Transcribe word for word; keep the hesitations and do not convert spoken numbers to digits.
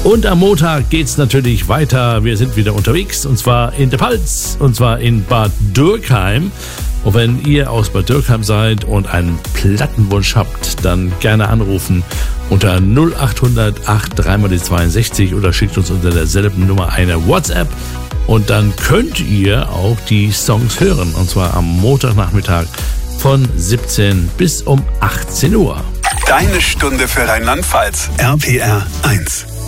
Und am Montag geht's natürlich weiter. Wir sind wieder unterwegs und zwar in der Pfalz und zwar in Bad Dürkheim. Und wenn ihr aus Bad Dürkheim seid und einen Plattenwunsch habt, dann gerne anrufen unter null acht hundert acht drei mal die zweiundsechzig oder schickt uns unter derselben Nummer eine WhatsApp. Und dann könnt ihr auch die Songs hören und zwar am Montagnachmittag von siebzehn bis um achtzehn Uhr. Deine Stunde für Rheinland-Pfalz. R P R eins.